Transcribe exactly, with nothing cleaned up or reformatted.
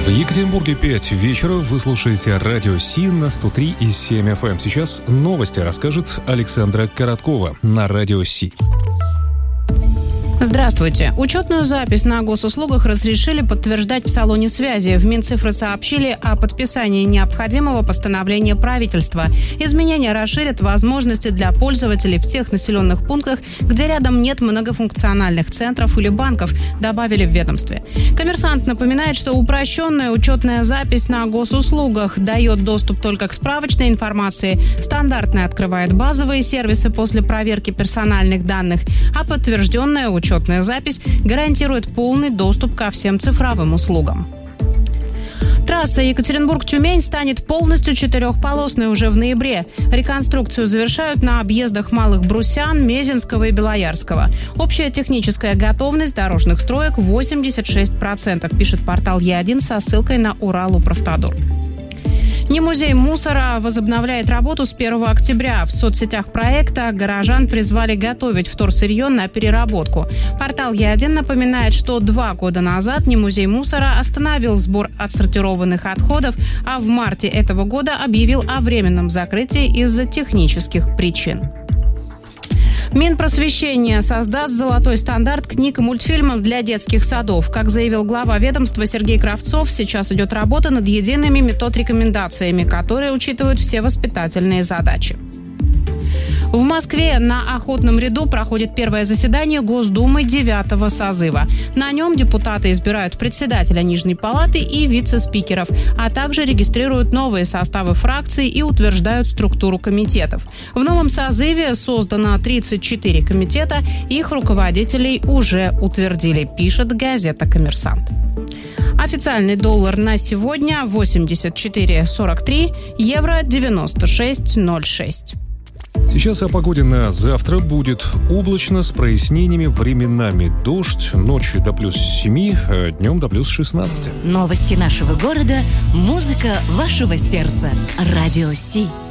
В Екатеринбурге пять вечера. Вы слушаете радио Си на сто три и семь эф эм. Сейчас новости расскажет Александра Короткова на радио Си. Здравствуйте. Учетную запись на госуслугах разрешили подтверждать в салоне связи. В Минцифры сообщили о подписании необходимого постановления правительства. Изменения расширят возможности для пользователей в тех населенных пунктах, где рядом нет многофункциональных центров или банков, добавили в ведомстве. Коммерсант напоминает, что упрощенная учетная запись на госуслугах дает доступ только к справочной информации, стандартная открывает базовые сервисы после проверки персональных данных, а подтвержденная учетная Учетная запись гарантирует полный доступ ко всем цифровым услугам. Трасса Екатеринбург-Тюмень станет полностью четырехполосной уже в ноябре. Реконструкцию завершают на объездах Малых Брусян, Мезенского и Белоярского. Общая техническая готовность дорожных строек восемьдесят шесть процентов, пишет портал Е один со ссылкой на Урал-Управтодор. Не музей мусора возобновляет работу с первого октября. В соцсетях проекта горожан призвали готовить вторсырье на переработку. Портал Е один напоминает, что два года назад не музей мусора остановил сбор отсортированных отходов, а в марте этого года объявил о временном закрытии из-за технических причин. Минпросвещение создаст золотой стандарт книг и мультфильмов для детских садов. Как заявил глава ведомства Сергей Кравцов, сейчас идет работа над едиными метод-рекомендациями, которые учитывают все воспитательные задачи. В Москве на Охотном ряду проходит первое заседание Госдумы девятого созыва. На нем депутаты избирают председателя Нижней палаты и вице-спикеров, а также регистрируют новые составы фракций и утверждают структуру комитетов. В новом созыве создано тридцать четыре комитета, их руководителей уже утвердили, пишет газета «Коммерсант». Официальный доллар на сегодня восемьдесят четыре сорок три, евро девяносто шесть ноль шесть. Сейчас о погоде на завтра. Будет облачно с прояснениями, временами дождь, ночью до плюс семи, днем до плюс шестнадцати. Новости нашего города, музыка вашего сердца. Радио Си.